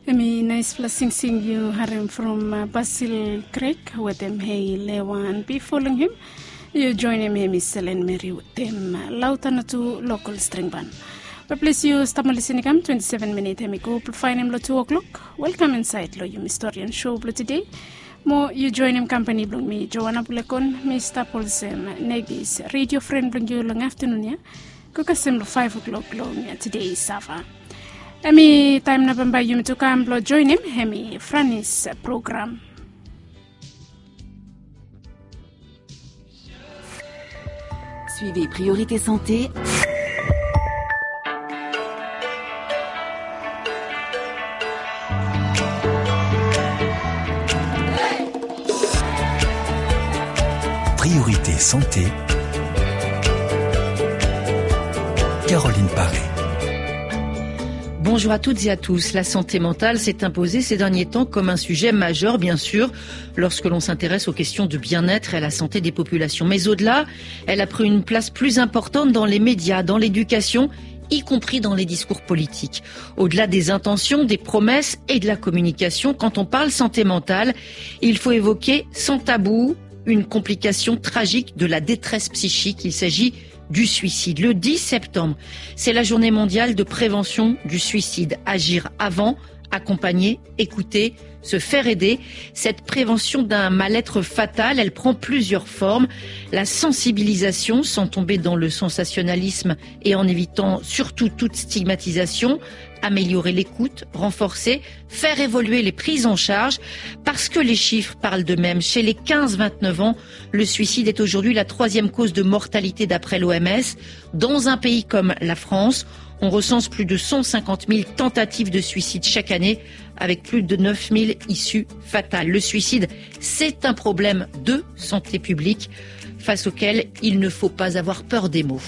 Nice blessing you Harim from Basil Creek with them hey Lewa and be following him. You join him Miss Ellen Mary with them Lautanatu local string band. But please you stumble listening 27 minutes go find him 2 o'clock. Welcome inside lo you historian show today. Mo you join him company blung me Joanna Bulekon Mr. Paulsen Negis radio friend blung you long afternoon ya. Kukasim 5 o'clock long today Safa. Emi time na bamba yumi to come join him Hemi Franis program. Suivez Priorité Santé. Priorité Santé. Caroline Paré. Bonjour à toutes et à tous. La santé mentale s'est imposée ces derniers temps comme un sujet majeur, bien sûr, lorsque l'on s'intéresse aux questions de bien-être et à la santé des populations. Mais au-delà, elle a pris une place plus importante dans les médias, dans l'éducation, y compris dans les discours politiques. Au-delà des intentions, des promesses et de la communication, quand on parle santé mentale, il faut évoquer sans tabou une complication tragique de la détresse psychique. Il s'agit du suicide. Le 10 septembre, c'est la journée mondiale de prévention du suicide. Agir avant, accompagner, écouter, se faire aider. Cette prévention d'un mal-être fatal, elle prend plusieurs formes. La sensibilisation, sans tomber dans le sensationnalisme et en évitant surtout toute stigmatisation. Améliorer l'écoute, renforcer, faire évoluer les prises en charge, parce que les chiffres parlent d'eux-mêmes. Chez les 15-29 ans, le suicide est aujourd'hui la 3e cause de mortalité d'après l'OMS. Dans un pays comme la France, on recense plus de 150 000 tentatives de suicide chaque année, avec plus de 9 000 issues fatales. Le suicide, c'est un problème de santé publique, face auquel il ne faut pas avoir peur des mots.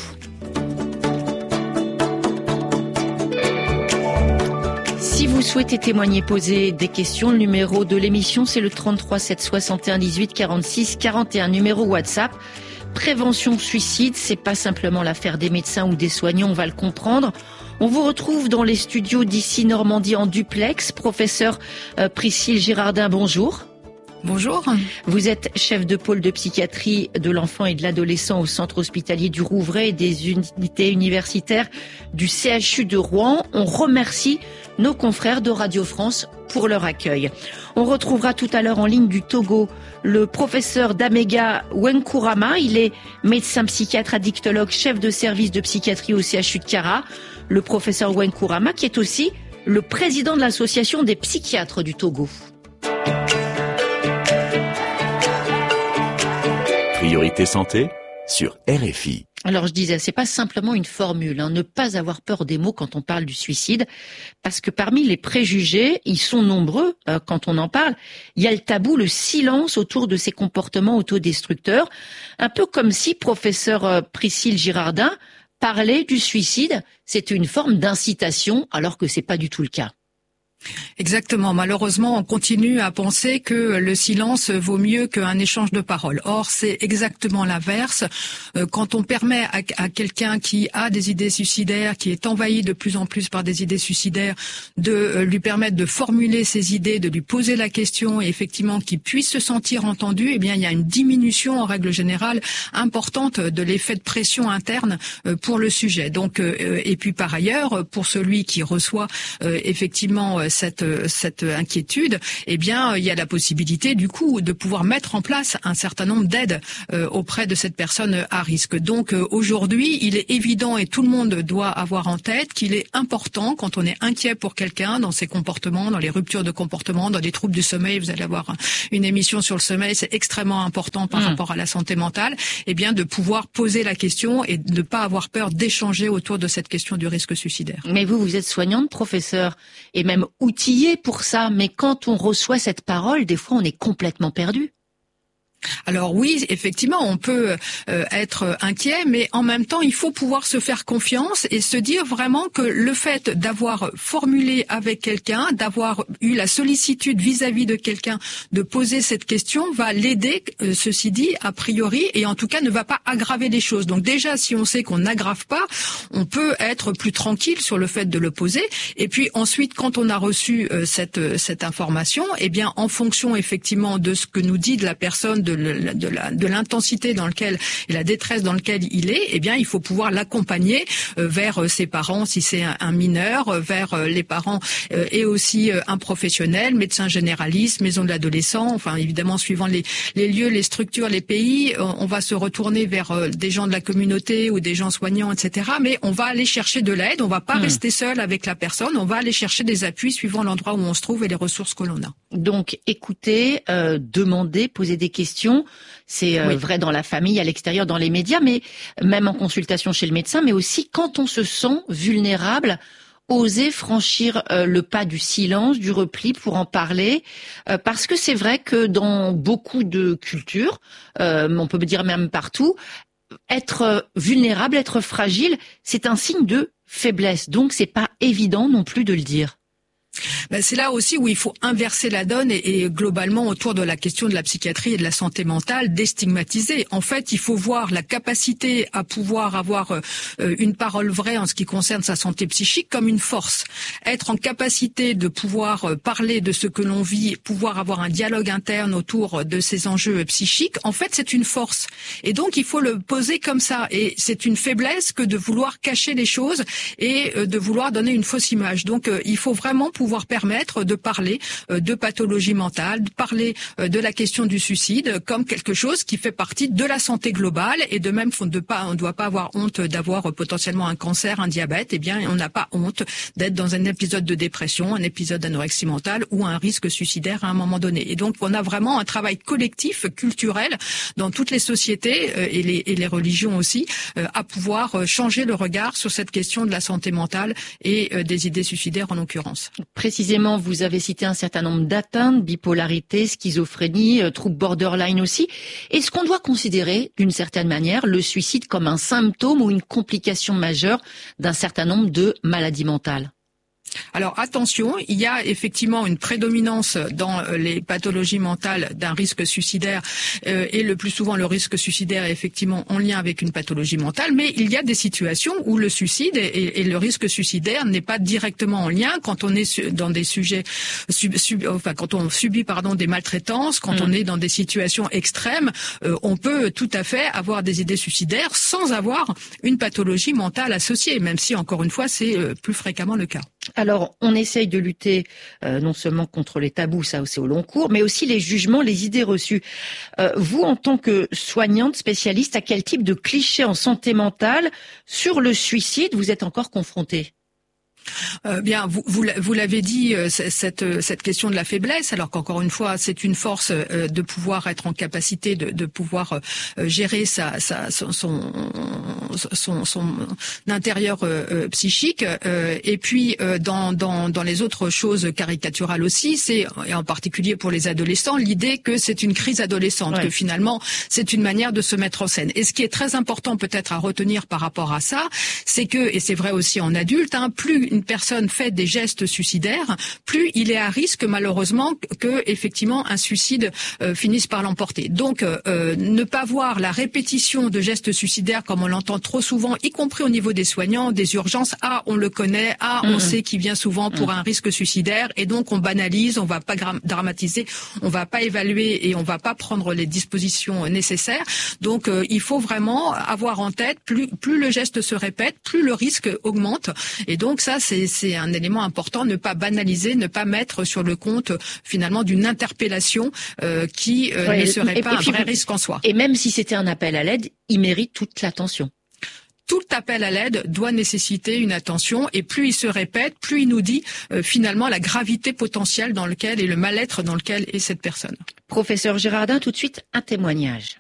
Si vous souhaitez témoigner, poser des questions, le numéro de l'émission, c'est le 33 761 18 46 41, numéro WhatsApp. Prévention suicide, c'est pas simplement l'affaire des médecins ou des soignants, on va le comprendre. On vous retrouve dans les studios d'ici Normandie en duplex. Professeur Priscille Girardin, bonjour. Bonjour. Vous êtes chef de pôle de psychiatrie de l'enfant et de l'adolescent au centre hospitalier du Rouvray et des unités universitaires du CHU de Rouen. On remercie nos confrères de Radio France pour leur accueil. On retrouvera tout à l'heure en ligne du Togo le professeur Damega Wenkurama. Il est médecin psychiatre addictologue, chef de service de psychiatrie au CHU de Kara. Le professeur Wenkurama qui est aussi le président de l'association des psychiatres du Togo. Priorité Santé sur RFI. Alors je disais, c'est pas simplement une formule, ne pas avoir peur des mots quand on parle du suicide, parce que parmi les préjugés, ils sont nombreux quand on en parle. Il y a le tabou, le silence autour de ces comportements autodestructeurs, un peu comme si professeur Priscille Girardin parlait du suicide, c'était une forme d'incitation, alors que c'est pas du tout le cas. Exactement. Malheureusement, on continue à penser que le silence vaut mieux qu'un échange de paroles. Or, c'est exactement l'inverse. Quand on permet à quelqu'un qui a des idées suicidaires, qui est envahi de plus en plus par des idées suicidaires, de lui permettre de formuler ses idées, de lui poser la question et effectivement qu'il puisse se sentir entendu, eh bien, il y a une diminution en règle générale importante de l'effet de pression interne pour le sujet. Donc, et puis par ailleurs, pour celui qui reçoit effectivement cette inquiétude, eh bien, il y a la possibilité, du coup, de pouvoir mettre en place un certain nombre d'aides auprès de cette personne à risque. Donc, aujourd'hui, il est évident et tout le monde doit avoir en tête qu'il est important, quand on est inquiet pour quelqu'un dans ses comportements, dans les ruptures de comportement, dans les troubles du sommeil, vous allez avoir une émission sur le sommeil, c'est extrêmement important par rapport à la santé mentale, eh bien, de pouvoir poser la question et de ne pas avoir peur d'échanger autour de cette question du risque suicidaire. Mais vous êtes soignante, professeur, et même outillé pour ça, mais quand on reçoit cette parole, des fois on est complètement perdu. Alors oui, effectivement, on peut être inquiet, mais en même temps, il faut pouvoir se faire confiance et se dire vraiment que le fait d'avoir formulé avec quelqu'un, d'avoir eu la sollicitude vis-à-vis de quelqu'un de poser cette question va l'aider, ceci dit, a priori, et en tout cas ne va pas aggraver les choses. Donc déjà, si on sait qu'on n'aggrave pas, on peut être plus tranquille sur le fait de le poser. Et puis ensuite, quand on a reçu cette information, eh bien, en fonction effectivement de ce que nous dit de la personne, de l'intensité dans lequel et la détresse dans lequel il est, eh bien il faut pouvoir l'accompagner vers ses parents si c'est un mineur, vers les parents et aussi un professionnel, médecin généraliste, maison de l'adolescent, enfin évidemment suivant les lieux, les structures, les pays, on va se retourner vers des gens de la communauté ou des gens soignants, etc. Mais on va aller chercher de l'aide, on va pas rester seul avec la personne, on va aller chercher des appuis suivant l'endroit où on se trouve et les ressources que l'on a. Donc écouter, demander, poser des questions, c'est vrai dans la famille, à l'extérieur, dans les médias, mais même en consultation chez le médecin, mais aussi quand on se sent vulnérable, oser franchir le pas du silence, du repli pour en parler, parce que c'est vrai que dans beaucoup de cultures, on peut dire même partout, être vulnérable, être fragile, c'est un signe de faiblesse, donc c'est pas évident non plus de le dire. Ben c'est là aussi où il faut inverser la donne et globalement autour de la question de la psychiatrie et de la santé mentale, déstigmatiser. En fait, il faut voir la capacité à pouvoir avoir une parole vraie en ce qui concerne sa santé psychique comme une force. Être en capacité de pouvoir parler de ce que l'on vit, pouvoir avoir un dialogue interne autour de ces enjeux psychiques, en fait, c'est une force. Et donc, il faut le poser comme ça. Et c'est une faiblesse que de vouloir cacher les choses et de vouloir donner une fausse image. Donc, il faut vraiment pouvoir permettre de parler de pathologie mentale, de parler de la question du suicide comme quelque chose qui fait partie de la santé globale et de même on ne doit pas avoir honte d'avoir potentiellement un cancer, un diabète. Eh bien, on n'a pas honte d'être dans un épisode de dépression, un épisode d'anorexie mentale ou un risque suicidaire à un moment donné. Et donc, on a vraiment un travail collectif, culturel, dans toutes les sociétés et les religions aussi, à pouvoir changer le regard sur cette question de la santé mentale et des idées suicidaires en l'occurrence. Précisément, vous avez cité un certain nombre d'atteintes, bipolarité, schizophrénie, troubles borderline aussi. Est-ce qu'on doit considérer, d'une certaine manière, le suicide comme un symptôme ou une complication majeure d'un certain nombre de maladies mentales ? Alors attention, il y a effectivement une prédominance dans les pathologies mentales d'un risque suicidaire et le plus souvent le risque suicidaire est effectivement en lien avec une pathologie mentale, mais il y a des situations où le suicide et le risque suicidaire n'est pas directement en lien quand on est dans des sujets, quand on subit des maltraitances, quand on est dans des situations extrêmes, on peut tout à fait avoir des idées suicidaires sans avoir une pathologie mentale associée, même si encore une fois c'est plus fréquemment le cas. Alors, on essaye de lutter non seulement contre les tabous, ça c'est au long cours, mais aussi les jugements, les idées reçues. Vous, en tant que soignante spécialiste, à quel type de clichés en santé mentale sur le suicide vous êtes encore confrontée ? Bien, vous l'avez dit, cette question de la faiblesse, alors qu'encore une fois, c'est une force de pouvoir être en capacité de pouvoir gérer son intérieur psychique. Et puis dans les autres choses caricaturales aussi, c'est et en particulier pour les adolescents, l'idée que c'est une crise adolescente, que finalement c'est une manière de se mettre en scène. Et ce qui est très important peut-être à retenir par rapport à ça, c'est que, et c'est vrai aussi en adulte, plus une personne fait des gestes suicidaires, plus il est à risque malheureusement que effectivement un suicide finisse par l'emporter. Donc ne pas voir la répétition de gestes suicidaires comme on l'entend trop souvent, y compris au niveau des soignants, des urgences, on le connaît, on sait qu'il vient souvent pour un risque suicidaire et donc on banalise, on va pas dramatiser, on va pas évaluer et on va pas prendre les dispositions nécessaires. Donc il faut vraiment avoir en tête plus le geste se répète, plus le risque augmente et donc ça c'est un élément important, ne pas banaliser, ne pas mettre sur le compte finalement d'une interpellation qui ne serait pas un vrai risque en soi. Et même si c'était un appel à l'aide, il mérite toute l'attention. Tout appel à l'aide doit nécessiter une attention et plus il se répète, plus il nous dit finalement la gravité potentielle dans lequel et le mal-être dans lequel est cette personne. Professeur Girardin, tout de suite un témoignage.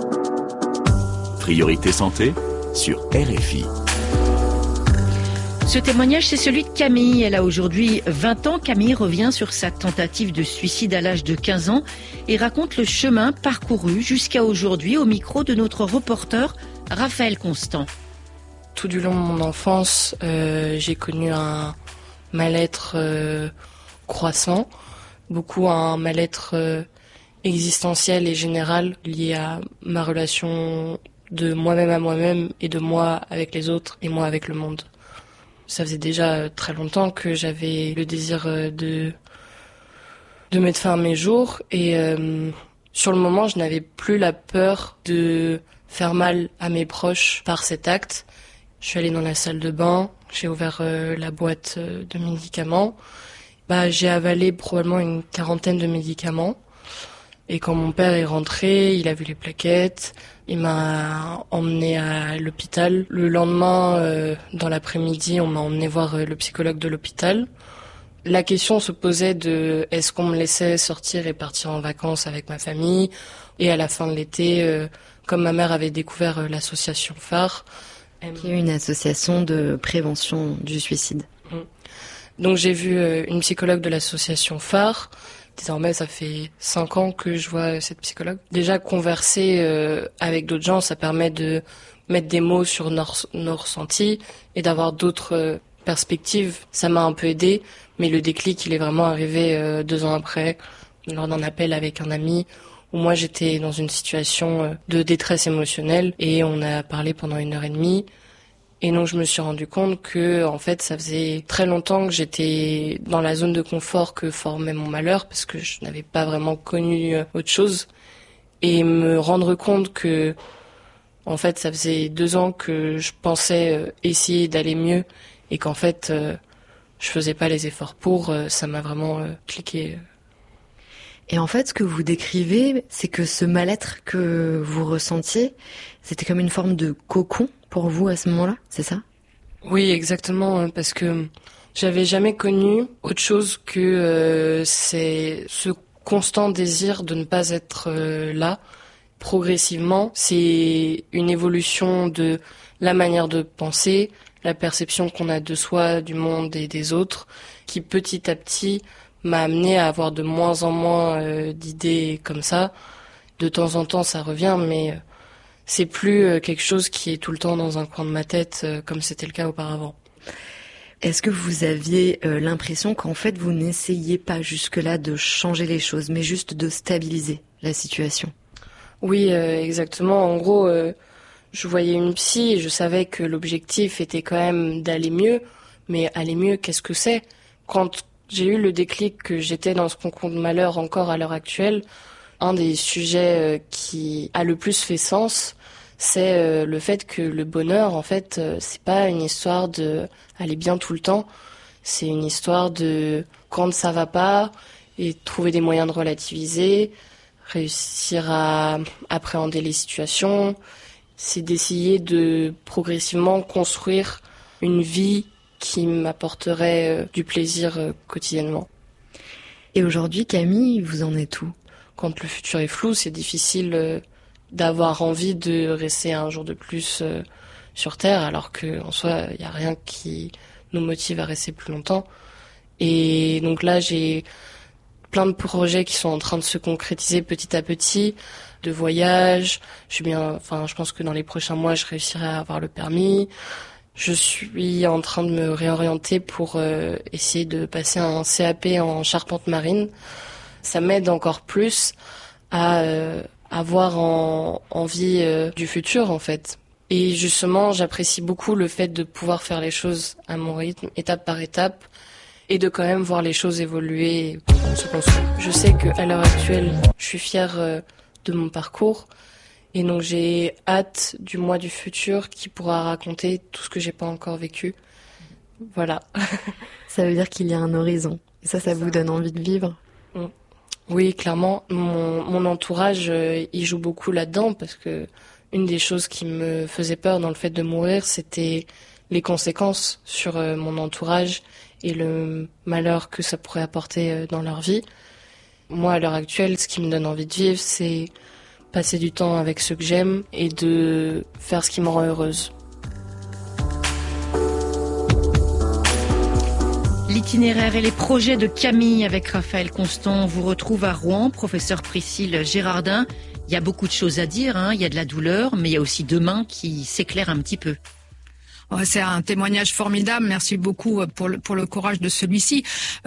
Priorité santé sur RFI. Ce témoignage, c'est celui de Camille. Elle a aujourd'hui 20 ans. Camille revient sur sa tentative de suicide à l'âge de 15 ans et raconte le chemin parcouru jusqu'à aujourd'hui au micro de notre reporter Raphaël Constant. Tout du long de mon enfance, j'ai connu un mal-être croissant, beaucoup un mal-être existentiel et général lié à ma relation de moi-même à moi-même et de moi avec les autres et moi avec le monde. Ça faisait déjà très longtemps que j'avais le désir de mettre fin à mes jours et sur le moment, je n'avais plus la peur de faire mal à mes proches par cet acte. Je suis allée dans la salle de bain, j'ai ouvert la boîte de médicaments. J'ai avalé probablement une 40aine de médicaments. Et quand mon père est rentré, il a vu les plaquettes, il m'a emmené à l'hôpital. Le lendemain, dans l'après-midi, on m'a emmené voir le psychologue de l'hôpital. La question se posait de est-ce qu'on me laissait sortir et partir en vacances avec ma famille. Et à la fin de l'été, comme ma mère avait découvert l'association phare, qui est une association de prévention du suicide. Donc j'ai vu une psychologue de l'association phare. Désormais, ça fait 5 ans que je vois cette psychologue. Déjà, converser avec d'autres gens, ça permet de mettre des mots sur nos ressentis et d'avoir d'autres perspectives. Ça m'a un peu aidé, mais le déclic, il est vraiment arrivé 2 ans après, lors d'un appel avec un ami, où moi j'étais dans une situation de détresse émotionnelle et on a parlé pendant 1h30. Et donc je me suis rendu compte que en fait ça faisait très longtemps que j'étais dans la zone de confort que formait mon malheur parce que je n'avais pas vraiment connu autre chose. Et me rendre compte que en fait ça faisait 2 ans que je pensais essayer d'aller mieux et qu'en fait je faisais pas les efforts pour, ça m'a vraiment cliqué. Et en fait, ce que vous décrivez, c'est que ce mal-être que vous ressentiez, c'était comme une forme de cocon pour vous à ce moment-là, c'est ça ? Oui, exactement, parce que j'avais jamais connu autre chose que c'est ce constant désir de ne pas être là. Progressivement, c'est une évolution de la manière de penser, la perception qu'on a de soi, du monde et des autres, qui petit à petit m'a amené à avoir de moins en moins d'idées comme ça. De temps en temps, ça revient, mais c'est plus quelque chose qui est tout le temps dans un coin de ma tête, comme c'était le cas auparavant. Est-ce que vous aviez l'impression qu'en fait, vous n'essayiez pas jusque-là de changer les choses, mais juste de stabiliser la situation ? Oui, exactement. En gros, je voyais une psy et je savais que l'objectif était quand même d'aller mieux. Mais aller mieux, qu'est-ce que c'est ? Quand j'ai eu le déclic que j'étais dans ce concours de malheur encore à l'heure actuelle, un des sujets qui a le plus fait sens, c'est le fait que le bonheur, en fait, c'est pas une histoire de aller bien tout le temps. C'est une histoire de quand ça va pas et trouver des moyens de relativiser, réussir à appréhender les situations. C'est d'essayer de progressivement construire une vie qui m'apporterait du plaisir quotidiennement. Et aujourd'hui, Camille, vous en êtes où ? Quand le futur est flou, c'est difficile d'avoir envie de rester un jour de plus sur Terre, alors qu'en soi, il n'y a rien qui nous motive à rester plus longtemps. Et donc là, j'ai plein de projets qui sont en train de se concrétiser petit à petit, de voyages. Je pense que dans les prochains mois, je réussirai à avoir le permis. Je suis en train de me réorienter pour essayer de passer un CAP en charpente marine. Ça m'aide encore plus à avoir envie du futur, en fait. Et justement, j'apprécie beaucoup le fait de pouvoir faire les choses à mon rythme, étape par étape, et de quand même voir les choses évoluer, se construire. Je sais qu'à l'heure actuelle, je suis fière de mon parcours. Et donc j'ai hâte du mois du futur qui pourra raconter tout ce que j'ai pas encore vécu. Voilà. Ça veut dire qu'il y a un horizon. Et ça vous donne envie de vivre ? Oui, clairement. Mon entourage, il joue beaucoup là-dedans parce que une des choses qui me faisait peur dans le fait de mourir, c'était les conséquences sur mon entourage et le malheur que ça pourrait apporter dans leur vie. Moi, à l'heure actuelle, ce qui me donne envie de vivre, c'est passer du temps avec ceux que j'aime et de faire ce qui me rend heureuse. L'itinéraire et les projets de Camille avec Raphaël Constant. On vous retrouve à Rouen, professeur Priscille Gérardin. Il y a beaucoup de choses à dire, il y a de la douleur, mais il y a aussi demain qui s'éclaire un petit peu. C'est un témoignage formidable. Merci beaucoup pour le courage de celui-ci.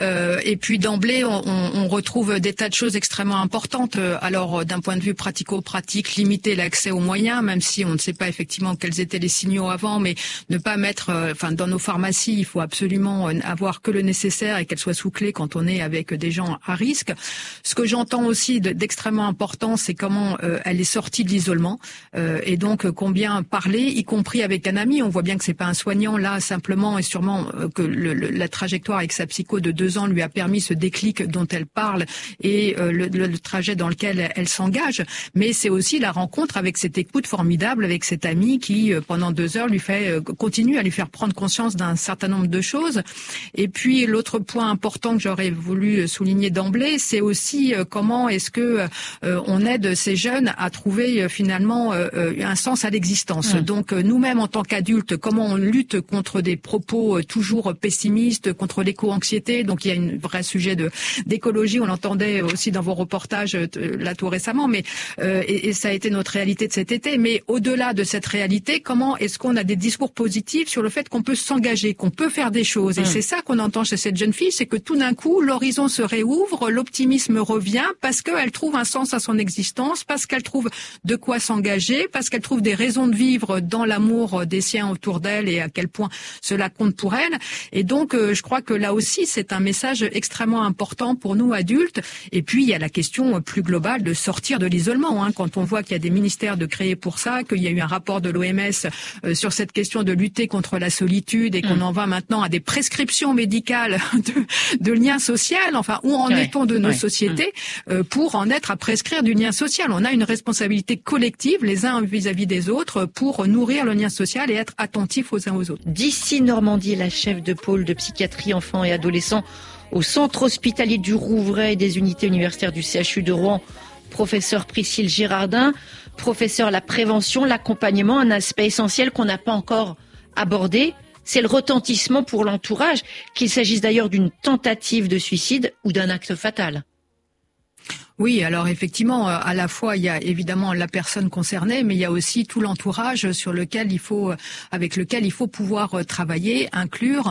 Et puis d'emblée, on retrouve des tas de choses extrêmement importantes. Alors, d'un point de vue pratico-pratique, limiter l'accès aux moyens, même si on ne sait pas effectivement quels étaient les signaux avant, mais ne pas mettre, dans nos pharmacies, il faut absolument avoir que le nécessaire et qu'elles soient sous clé quand on est avec des gens à risque. Ce que j'entends aussi d'extrêmement important, c'est comment elle est sortie de l'isolement et donc combien parler, y compris avec un ami. On voit bien que c'est pas un soignant là simplement et sûrement que la trajectoire avec sa psycho de 2 ans lui a permis ce déclic dont elle parle et le trajet dans lequel elle s'engage, mais c'est aussi la rencontre avec cette écoute formidable avec cet ami qui pendant 2 heures continue à lui faire prendre conscience d'un certain nombre de choses. Et puis l'autre point important que j'aurais voulu souligner d'emblée, c'est aussi comment est-ce que on aide ces jeunes à trouver finalement un sens à l'existence. Donc nous-mêmes en tant qu'adultes, comment on lutte contre des propos toujours pessimistes, contre l'éco-anxiété. Donc il y a un vrai sujet d'écologie. On l'entendait aussi dans vos reportages là tout récemment, mais et ça a été notre réalité de cet été. Mais au-delà de cette réalité, comment est-ce qu'on a des discours positifs sur le fait qu'on peut s'engager, qu'on peut faire des choses. Et c'est ça qu'on entend chez cette jeune fille, c'est que tout d'un coup l'horizon se réouvre, l'optimisme revient parce qu'elle trouve un sens à son existence, parce qu'elle trouve de quoi s'engager, parce qu'elle trouve des raisons de vivre dans l'amour des siens autour d'elle et à quel point cela compte pour elle. Et donc, je crois que là aussi, c'est un message extrêmement important pour nous adultes. Et puis, il y a la question plus globale de sortir de l'isolement. Quand on voit qu'il y a des ministères de créer pour ça, qu'il y a eu un rapport de l'OMS sur cette question de lutter contre la solitude et qu'on en va maintenant à des prescriptions médicales de liens sociaux. Enfin, où en est-on de nos sociétés pour en être à prescrire du lien social? On a une responsabilité collective, les uns vis-à-vis des autres, pour nourrir le lien social et être attentif aux uns aux autres. D'ici Normandie, la chef de pôle de psychiatrie enfants et adolescents au centre hospitalier du Rouvray et des unités universitaires du CHU de Rouen, professeur Priscille Gérardin. Professeur, la prévention, l'accompagnement, un aspect essentiel qu'on n'a pas encore abordé, c'est le retentissement pour l'entourage, qu'il s'agisse d'ailleurs d'une tentative de suicide ou d'un acte fatal. Oui, alors effectivement, à la fois il y a évidemment la personne concernée, mais il y a aussi tout l'entourage avec lequel il faut pouvoir travailler, inclure,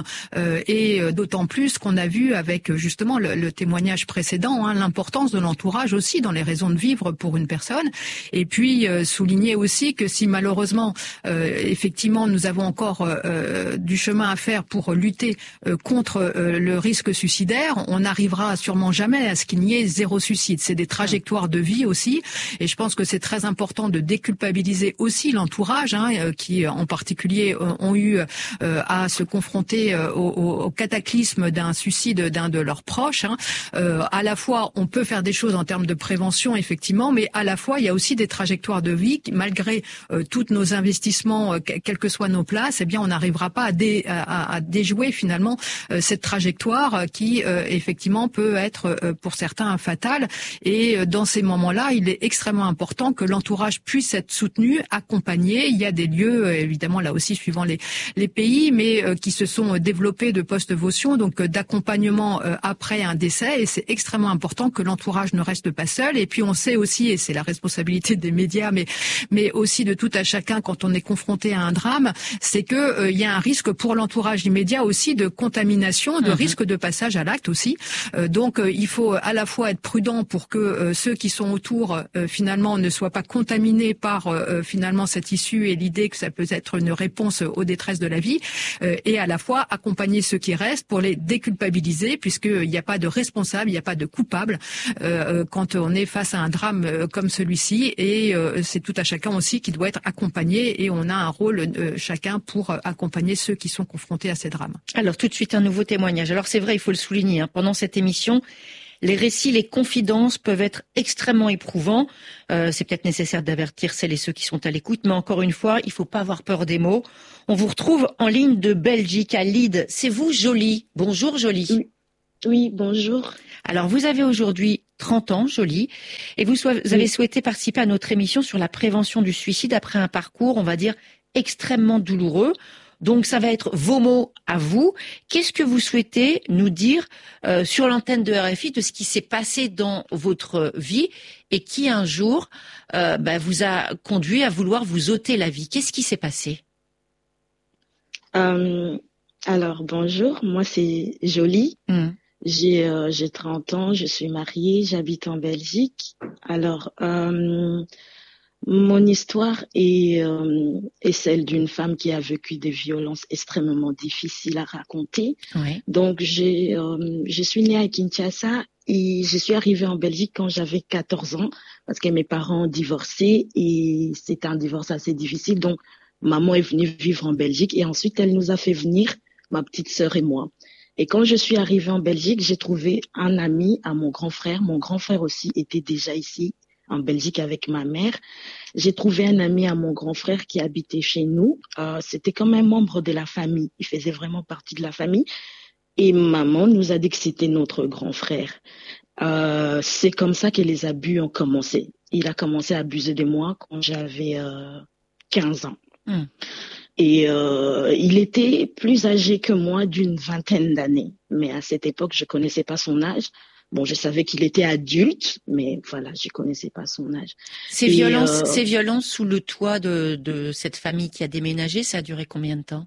et d'autant plus qu'on a vu avec justement le témoignage précédent, l'importance de l'entourage aussi dans les raisons de vivre pour une personne. Et puis souligner aussi que si malheureusement, effectivement, nous avons encore du chemin à faire pour lutter contre le risque suicidaire, on n'arrivera sûrement jamais à ce qu'il n'y ait 0 suicide. C'est des trajectoires de vie aussi, et je pense que c'est très important de déculpabiliser aussi l'entourage, qui en particulier ont eu à se confronter au cataclysme d'un suicide d'un de leurs proches. À la fois, on peut faire des choses en termes de prévention, effectivement, mais à la fois, il y a aussi des trajectoires de vie qui, malgré tous nos investissements, quelles que soient nos places, eh bien, on n'arrivera pas à déjouer finalement cette trajectoire qui, effectivement, peut être pour certains fatale. Et dans ces moments-là, il est extrêmement important que l'entourage puisse être soutenu, accompagné. Il y a des lieux, évidemment, là aussi, suivant les pays, mais qui se sont développés de post-votion, donc d'accompagnement après un décès. Et c'est extrêmement important que l'entourage ne reste pas seul. Et puis, on sait aussi, et c'est la responsabilité des médias, mais aussi de tout à chacun quand on est confronté à un drame, c'est que il y a un risque pour l'entourage immédiat aussi de contamination, de risque de passage à l'acte aussi. Donc, il faut à la fois être prudent pour que ceux qui sont autour finalement ne soient pas contaminés par finalement cette issue et l'idée que ça peut être une réponse aux détresses de la vie, et à la fois accompagner ceux qui restent pour les déculpabiliser, puisqu'il n'y a pas de responsable, il n'y a pas de coupable quand on est face à un drame comme celui-ci, et c'est tout à chacun aussi qui doit être accompagné, et on a un rôle chacun pour accompagner ceux qui sont confrontés à ces drames. Alors tout de suite un nouveau témoignage. Alors c'est vrai, il faut le souligner, pendant cette émission, les récits, les confidences peuvent être extrêmement éprouvants. C'est peut-être nécessaire d'avertir celles et ceux qui sont à l'écoute, mais encore une fois, il ne faut pas avoir peur des mots. On vous retrouve en ligne de Belgique, à Lide. C'est vous, Jolie. Bonjour, Jolie. Oui, bonjour. Alors, vous avez aujourd'hui 30 ans, Jolie, et vous avez souhaité participer à notre émission sur la prévention du suicide après un parcours, on va dire, extrêmement douloureux. Donc ça va être vos mots à vous. Qu'est-ce que vous souhaitez nous dire sur l'antenne de RFI de ce qui s'est passé dans votre vie et qui un jour vous a conduit à vouloir vous ôter la vie? Qu'est-ce qui s'est passé? Alors, bonjour, moi c'est Jolie. J'ai 30 ans, je suis mariée, j'habite en Belgique. Alors, mon histoire est celle d'une femme qui a vécu des violences extrêmement difficiles à raconter. Ouais. Donc, je suis née à Kinshasa et je suis arrivée en Belgique quand j'avais 14 ans parce que mes parents ont divorcé et c'était un divorce assez difficile. Donc, maman est venue vivre en Belgique et ensuite, elle nous a fait venir, ma petite sœur et moi. Et quand je suis arrivée en Belgique, j'ai trouvé un ami à mon grand frère. Mon grand frère aussi était déjà ici en Belgique avec ma mère. J'ai trouvé un ami à mon grand frère qui habitait chez nous. C'était comme un membre de la famille. Il faisait vraiment partie de la famille. Et maman nous a dit que c'était notre grand frère. C'est comme ça que les abus ont commencé. Il a commencé à abuser de moi quand j'avais 15 ans. Et il était plus âgé que moi d'une vingtaine d'années. Mais à cette époque, je connaissais pas son âge. Bon, je savais qu'il était adulte, mais voilà, je connaissais pas son âge. Ces violences sous le toit de cette famille qui a déménagé, ça a duré combien de temps?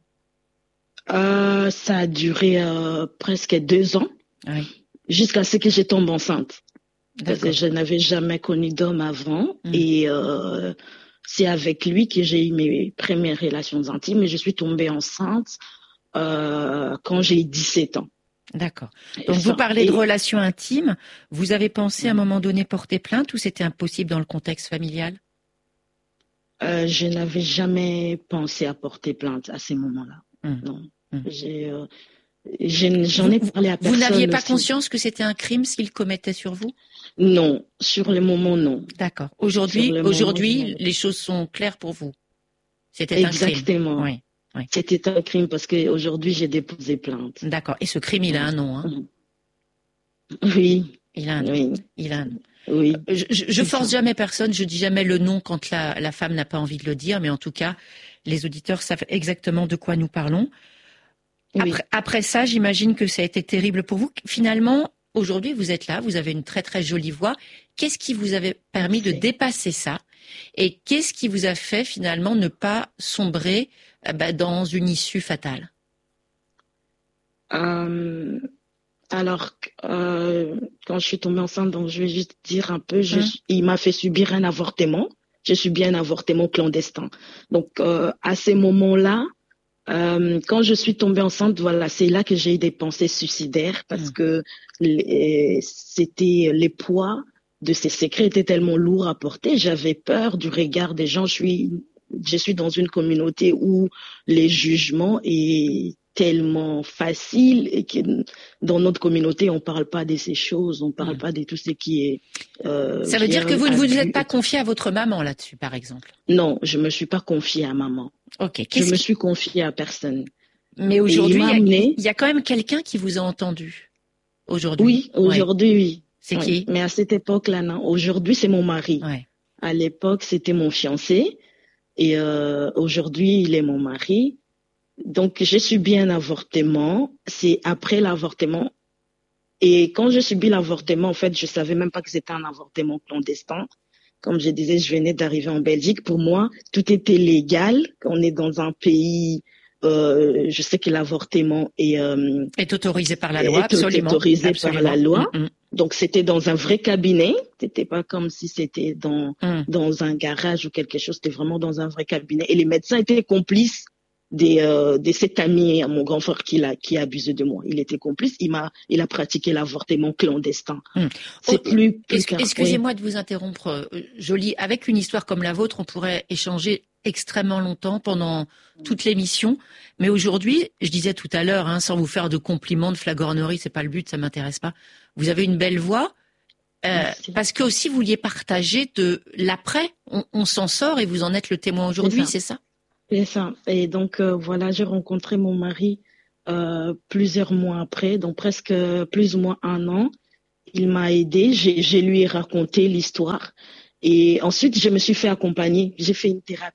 Ça a duré presque 2 ans, Oui. Jusqu'à ce que je tombe enceinte. Parce D'accord. que je n'avais jamais connu d'homme avant. Et c'est avec lui que j'ai eu mes premières relations intimes. Et je suis tombée enceinte quand j'ai 17 ans. D'accord. Donc vous parlez de relations intimes. Vous avez pensé à un moment donné porter plainte ou c'était impossible dans le contexte familial? Je n'avais jamais pensé à porter plainte à ces moments-là. Non. J'en ai parlé à personne. Vous n'aviez pas aussi. conscience que c'était un crime s'il commettait sur vous? Non, sur le moment, non. D'accord. Aujourd'hui, les choses sont claires pour vous. C'était un crime. Exactement. Oui. Oui. C'était un crime parce qu'aujourd'hui, j'ai déposé plainte. D'accord. Et ce crime, il a un nom, hein? Oui. Il a un nom. Oui. Il a un nom. Oui. Je force jamais personne, je dis jamais le nom quand la femme n'a pas envie de le dire, mais en tout cas, les auditeurs savent exactement de quoi nous parlons. Oui. Après ça, j'imagine que ça a été terrible pour vous. Finalement, aujourd'hui, vous êtes là, vous avez une très très jolie voix. Qu'est-ce qui vous avait permis de dépasser ça? Et qu'est-ce qui vous a fait finalement ne pas sombrer dans une issue fatale? Alors, quand je suis tombée enceinte, donc je vais juste dire un peu, il m'a fait subir un avortement. J'ai subi un avortement clandestin. Donc, à ces moments-là, quand je suis tombée enceinte, voilà, c'est là que j'ai eu des pensées suicidaires parce que c'était les poids de ces secrets étaient tellement lourds à porter. J'avais peur du regard des gens. Je suis dans une communauté où les jugements est tellement facile et que dans notre communauté, on parle pas de ces choses, on parle pas de tout ce qui est. Ça veut dire que vous ne vous êtes pas confiée à votre maman là-dessus, par exemple? Non, je me suis pas confiée à maman. Ok. Je me suis confiée à personne. Mais aujourd'hui, il y a quand même quelqu'un qui vous a entendu. Aujourd'hui. Oui, aujourd'hui, oui. C'est qui? Mais à cette époque-là, non. Aujourd'hui, c'est mon mari. Ouais. À l'époque, c'était mon fiancé. Et aujourd'hui, il est mon mari. Donc, j'ai subi un avortement. C'est après l'avortement. Et quand j'ai subi l'avortement, en fait, je savais même pas que c'était un avortement clandestin. Comme je disais, je venais d'arriver en Belgique. Pour moi, tout était légal. On est dans un pays, je sais que l'avortement est autorisé par la loi, absolument. Autorisé par la loi. Donc, c'était dans un vrai cabinet. C'était pas comme si c'était dans un garage ou quelque chose. C'était vraiment dans un vrai cabinet. Et les médecins étaient complices de cet ami à mon grand frère qui a abusé de moi. Il était complice. Il a pratiqué l'avortement clandestin. C'est plus excusez-moi de vous interrompre, Jolie. Avec une histoire comme la vôtre, on pourrait échanger extrêmement longtemps pendant toute l'émission. Mais aujourd'hui, je disais tout à l'heure, sans vous faire de compliments, de flagornerie, c'est pas le but, ça m'intéresse pas. Vous avez une belle voix. Parce que aussi vous vouliez partager de l'après. On s'en sort et vous en êtes le témoin aujourd'hui, c'est ça? C'est ça. Et donc, voilà, j'ai rencontré mon mari plusieurs mois après, donc presque plus ou moins 1 an. Il m'a aidé, je lui ai raconté l'histoire. Et ensuite, je me suis fait accompagner. J'ai fait une thérapie.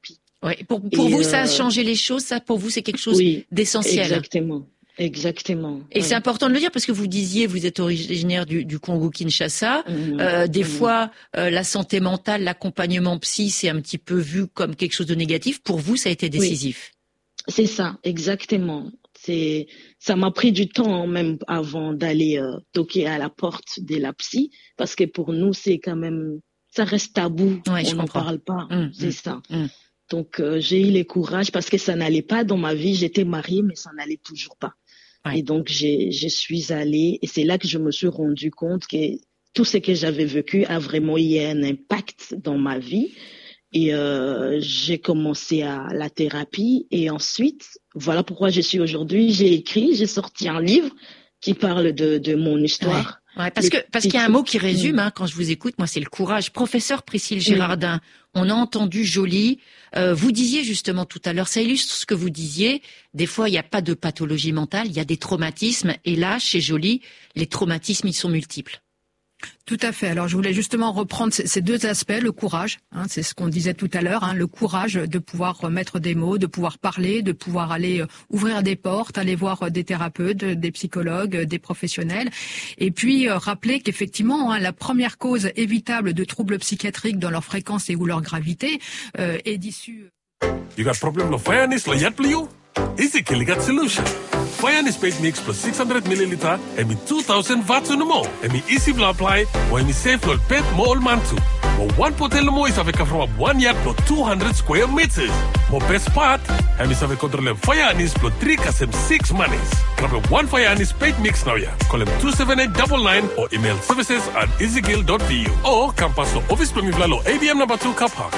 Ouais. Pour vous, ça a changé les choses. Ça, pour vous, c'est quelque chose d'essentiel. Exactement. Et c'est important de le dire parce que vous disiez, vous êtes originaire du Congo-Kinshasa. Des fois, la santé mentale, l'accompagnement psy, c'est un petit peu vu comme quelque chose de négatif. Pour vous, ça a été décisif. Oui. C'est ça, exactement. Ça m'a pris du temps même avant d'aller toquer à la porte de la psy parce que pour nous, c'est quand même, ça reste tabou. On n'en parle pas. C'est ça. Donc, j'ai eu le courage parce que ça n'allait pas dans ma vie. J'étais mariée, mais ça n'allait toujours pas. Ouais. Et donc, je suis allée et c'est là que je me suis rendu compte que tout ce que j'avais vécu a vraiment eu un impact dans ma vie. Et j'ai commencé la thérapie et ensuite, voilà pourquoi je suis aujourd'hui. J'ai sorti un livre qui parle de mon histoire. Ouais, parce qu'il y a un mot qui résume, quand je vous écoute, moi, c'est le courage. Professeur Priscille Girardin, on a entendu Jolie. Vous disiez justement tout à l'heure, ça illustre ce que vous disiez. Des fois, il n'y a pas de pathologie mentale, il y a des traumatismes. Et là, chez Jolie, les traumatismes, ils sont multiples. Tout à fait. Alors, je voulais justement reprendre ces deux aspects, le courage, c'est ce qu'on disait tout à l'heure, le courage de pouvoir mettre des mots, de pouvoir parler, de pouvoir aller ouvrir des portes, aller voir des thérapeutes, des psychologues, des professionnels, et puis rappeler qu'effectivement, la première cause évitable de troubles psychiatriques dans leur fréquence et ou leur gravité est d'issue. You got problem of fairness, lo yet you? Easy kill got solution. Fairness paid mix plus 600 milliliter and me 2000 watts no more. And me easy blow apply when me safe lot pet more man too. But one potel mo is avec from 1 yard plus 200 square meters. My best part, and me save control Fairness plus 3 kasem 6 monies. Grab one Fairness paid mix now ya. Call them 27899 or email services@easygill.vu or campus to office Plum Vlalo ABM number 2 car park.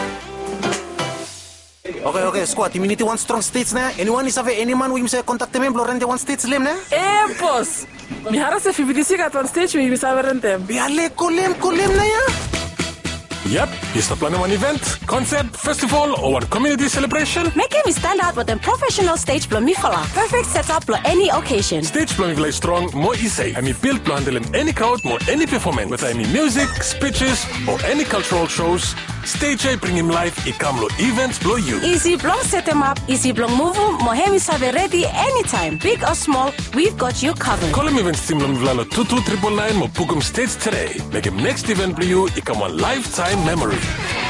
Okay, squad. Immunity one strong states na. Anyone is have any man we say contact them rente one states lem na? Boss. Mi harase 56 at one stage we say rente. Biale kolem na ya. Yep, you start planning one event, concert, festival, or one community celebration. Make him stand out with a professional stage plumifala. Perfect setup for any occasion. Stage plumifala is strong, more easy. I mean, build to handle any crowd, more any performance. Whether I mean music, speeches, or any cultural shows, Stage A bring him live, it come lo events blow you. Easy blong set him up, easy blong move him, Mohemi Sabe ready anytime. Big or small, we've got you covered. Call him events team Lomivlalo 22999 mo book him stage today. Make him next event blow you, it come a lifetime memory.